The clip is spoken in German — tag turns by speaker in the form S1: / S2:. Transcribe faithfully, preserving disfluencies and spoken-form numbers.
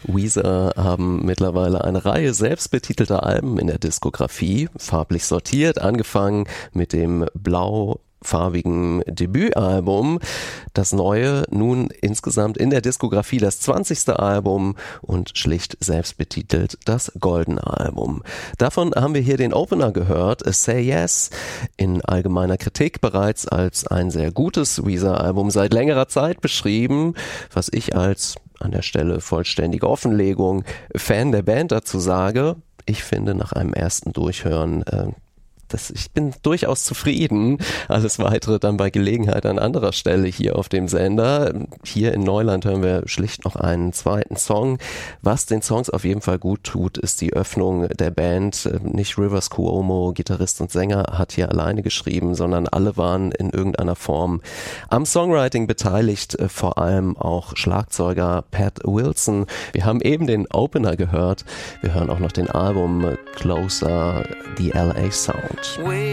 S1: Weezer haben mittlerweile eine Reihe selbstbetitelter Alben in der Diskografie, farblich sortiert, angefangen mit dem blau farbigen Debütalbum, das neue, nun insgesamt in der Diskografie das zwanzigste Album und schlicht selbstbetitelt das goldene Album. Davon haben wir hier den Opener gehört, Say Yes, in allgemeiner Kritik bereits als ein sehr gutes Weezer-Album seit längerer Zeit beschrieben, was ich als an der Stelle vollständige Offenlegung Fan der Band dazu sage. Ich finde nach einem ersten Durchhören äh, Das, ich bin durchaus zufrieden. Alles Weitere dann bei Gelegenheit an anderer Stelle hier auf dem Sender. Hier in Neuland hören wir schlicht noch einen zweiten Song. Was den Songs auf jeden Fall gut tut, ist die Öffnung der Band. Nicht Rivers Cuomo, Gitarrist und Sänger, hat hier alleine geschrieben, sondern alle waren in irgendeiner Form am Songwriting beteiligt, vor allem auch Schlagzeuger Pat Wilson. Wir haben eben den Opener gehört. Wir hören auch noch den Album Closer, The L A Sound.
S2: We